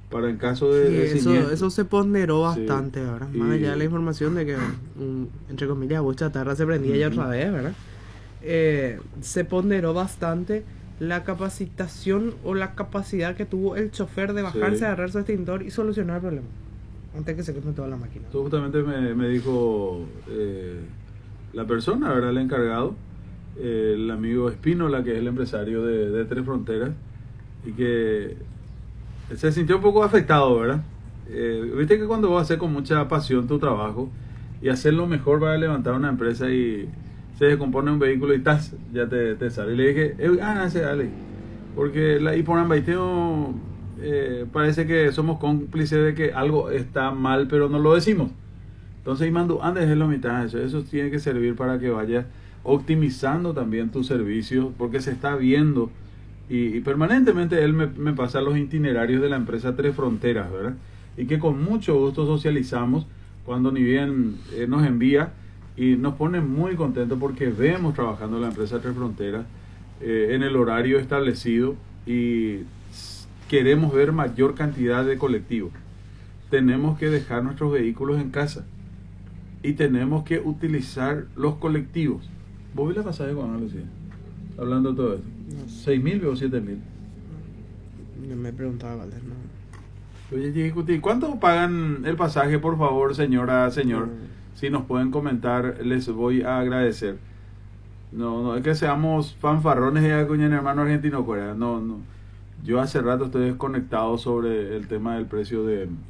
para en caso de Sí, siniestro. eso se ponderó Sí. bastante, ¿verdad? Más allá de la Y, información de que, entre comillas, bus chatarra se prendía ya ujú, otra vez, ¿verdad? Se ponderó bastante la capacitación o la capacidad que tuvo el chofer de bajarse, sí. agarrar su extintor y solucionar el problema. Antes que se queme toda la máquina. Eso justamente me dijo la persona, ¿verdad? El encargado, el amigo Espínola, que es el empresario de Tres Fronteras, y que se sintió un poco afectado, ¿verdad? Viste que cuando vos haces con mucha pasión tu trabajo y hacer lo mejor para levantar una empresa y se descompone un vehículo y ¡tas! Ya te sale. Y le dije, ese dale. Porque y por ambaiteo parece que somos cómplices de que algo está mal, pero no lo decimos. Entonces, y mando, antes de la mitad, eso tiene que servir para que vayas optimizando también tus servicios, porque se está viendo y permanentemente él me pasa los itinerarios de la empresa Tres Fronteras, ¿verdad? Y que con mucho gusto socializamos cuando ni bien nos envía y nos pone muy contentos porque vemos trabajando la empresa Tres Fronteras en el horario establecido y queremos ver mayor cantidad de colectivos. Tenemos que dejar nuestros vehículos en casa y tenemos que utilizar los colectivos. ¿Vos vi la pasaje con Ana Lucía? Hablando de todo esto. No sé. 6.000 o 7.000. No me preguntaba, Valder, no. Oye, discutí, ¿cuánto pagan el pasaje, por favor, señora, señor? Si nos pueden comentar, les voy a agradecer. No, no es que seamos fanfarrones de con el hermano argentino Corea. No, no. Yo hace rato estoy desconectado sobre el tema del precio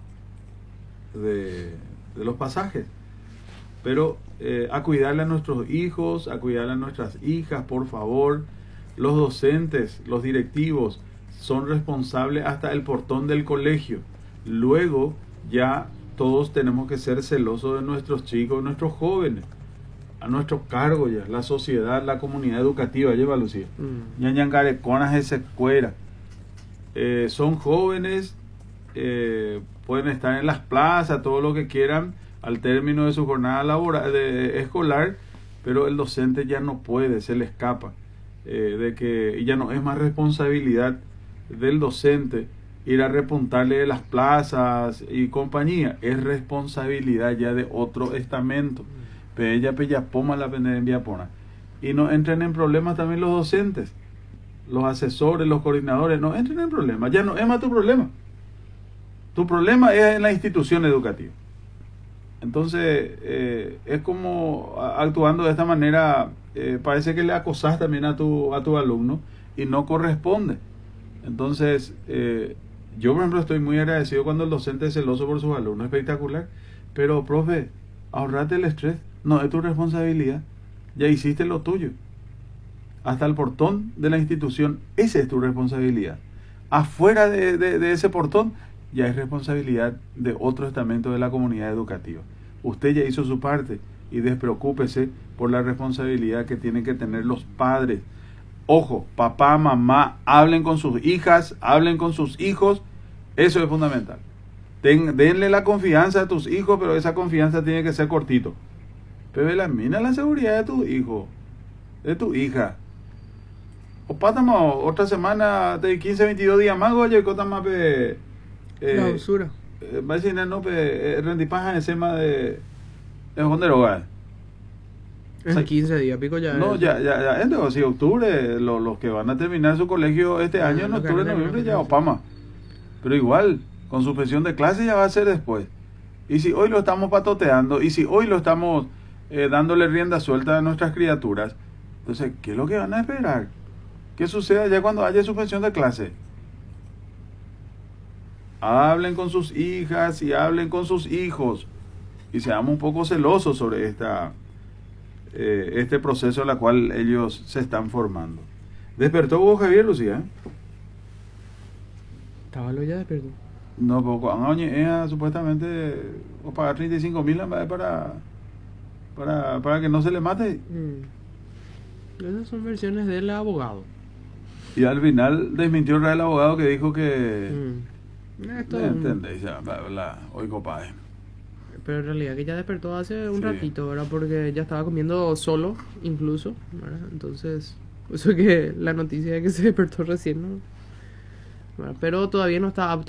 de los pasajes. Pero a cuidarle a nuestros hijos, a cuidarle a nuestras hijas, por favor. Los docentes, los directivos son responsables hasta el portón del colegio. Luego ya todos tenemos que ser celosos de nuestros chicos, nuestros jóvenes, a nuestro cargo ya, la sociedad, la comunidad educativa, lleva Lucía. Ñañangareconas de secuera. Son jóvenes, pueden estar en las plazas, todo lo que quieran al término de su jornada laboral, escolar, pero el docente ya no puede, se le escapa, de que ya no es más responsabilidad del docente ir a repuntarle de las plazas y compañía, es responsabilidad ya de otro estamento. Pella, poma la pona. Y no entren en problemas también los docentes, los asesores, los coordinadores, no entren en problemas, ya no es más tu problema. Tu problema es en la institución educativa. Entonces, es como actuando de esta manera, parece que le acosas también a tu alumno y no corresponde. Entonces, yo por ejemplo estoy muy agradecido cuando el docente es celoso por sus alumnos, espectacular. Pero, profe, ahorrate el estrés, no es tu responsabilidad, ya hiciste lo tuyo. Hasta el portón de la institución, esa es tu responsabilidad. Afuera de ese portón, ya es responsabilidad de otro estamento de la comunidad educativa. Usted ya hizo su parte y despreocúpese por la responsabilidad que tienen que tener los padres. Ojo, papá, mamá, hablen con sus hijas, hablen con sus hijos, eso es fundamental. Denle la confianza a tus hijos, pero esa confianza tiene que ser cortito. Pero la mina la seguridad de tu hijo, de tu hija. O pátamo, otra semana de 15, 22 días más, oye, cosa más La usura. va a decir, no, rendipaja encima de Honderoga. En 15 días, pico ya. No, ya, entonces, si octubre, los que van a terminar su colegio este año, en octubre, noviembre, ya Opama. Pero igual, con suspensión de clases ya va a ser después. Y si hoy lo estamos patoteando, y si hoy lo estamos dándole rienda suelta a nuestras criaturas, entonces, ¿qué es lo que van a esperar? ¿Qué suceda ya cuando haya suspensión de clase? Hablen con sus hijas y hablen con sus hijos y seamos un poco celosos sobre este proceso en el cual ellos se están formando. ¿Despertó Hugo Javier, Lucía? Estaba lo ya despierto. No, poco. Supuestamente o pagar 35.000 para que no se le mate. Esas son versiones del abogado. Y al final desmintió el abogado que dijo que... Esto ¿Entendéis? Hoy compadre. Pero en realidad que ya despertó hace un Sí. ratito, ¿verdad? Porque ya estaba comiendo solo, incluso, ¿verdad? Entonces, eso que la noticia de que se despertó recién, ¿no? ¿Verdad? Pero todavía no está apto